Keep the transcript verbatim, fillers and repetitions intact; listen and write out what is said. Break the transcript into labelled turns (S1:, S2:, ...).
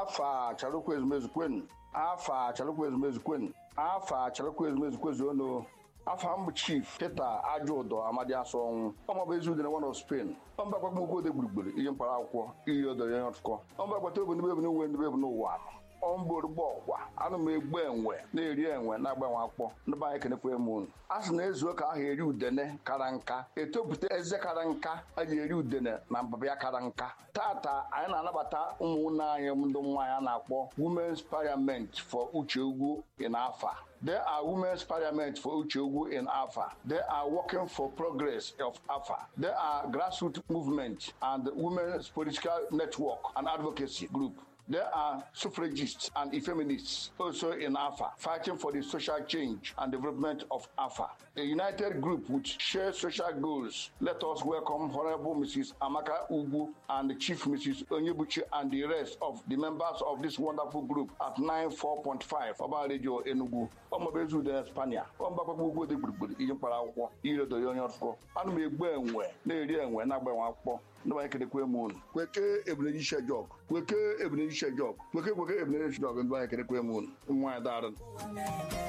S1: afa charukwu ezumezu kwenu afa charukwu ezumezu kwenu afa charukwu ezumezu kwezu ono afa mbụ chief Peter Ajụdo Amadi Asọnwụ ọmabụ ezi udene one of Spain ọmba agbakpọ ugwu ode gburugburu ihe mkpara akwụkwọ iyi odoro ya ọtụkọ ọmba agbata obi ndị ebe n'uwe ndị ebe n'ụwa ọmborugbo ọgwa anụ m egbu enwe na-eri enwe na-agbanwe akpọ ndị be anyị kenekwe m unu a sị na ezuo ka ahụ eri udene kara nka etopụta eze kara nka a ji eri udene na mbabịa kara nka tata anyị na-anabata ụmụnne anyị ndị nwaanyị a na-akpọ Women's Parliament for Uche Ugwu in Afa. There are Women's Parliament for Uche Ugwu in Afa. They are working for progress of Afa. There are grassroots movement and women's political network and advocacy group. There are suffragists and feminists also in Afa, fighting for the social change and development of Afa. A united group with shared social goals. Let us welcome Honorable Missus Amaka Ugwu and Chief Missus Onyebuchi and the rest of the members of this wonderful group at ninety-four point five Oba Radio Enugu. Omabezu de Espanya. Ombakwa Ugwu de Gburugburu ihe mkpara akwụkwọ ire do onye ọtụkọ. Anụ m egbu enwe na-eri enwe na-agbanwe akpụkpọ. No I can equate moon. Kweke ebne ishe jog. Kweke ebne ishe jog. Kweke kweke ebne ishe jog. Ndo I can equate moon. Mwa daran.